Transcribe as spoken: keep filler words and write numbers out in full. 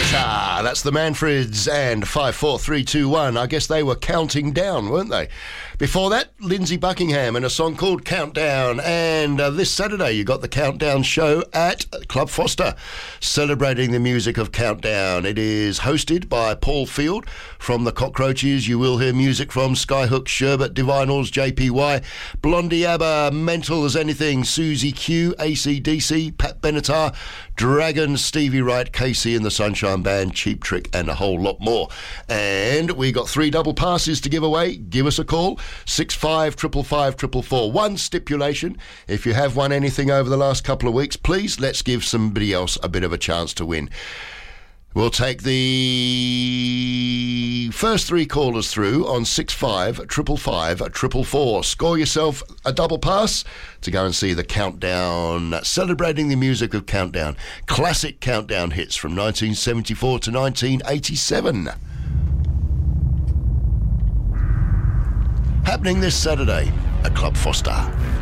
Ah, that's the Manfreds and five four three two one. I guess they were counting down, weren't they? Before that, Lindsay Buckingham and a song called Countdown. And uh, this Saturday, you got the Countdown show at Club Foster, celebrating the music of Countdown. It is hosted by Paul Field from the Cockroaches. You will hear music from Skyhook, Sherbet, Divinals, J P Y, Blondie ABBA, Mental as Anything, Susie Q, A C D C, Pat Benatar, Dragon, Stevie Wright, Casey and the Sunshine Band, Cheap Trick, and a whole lot more. And we got three double passes to give away. Give us a call, six five five five five four four. One stipulation: if you have won anything over the last couple of weeks, please let's give somebody else a bit of a chance to win. We'll take the first three callers through on six five five five five four four. Score yourself a double pass to go and see the Countdown, celebrating the music of Countdown. Classic Countdown hits from nineteen seventy-four to nineteen eighty-seven. Happening this Saturday at Club Foster.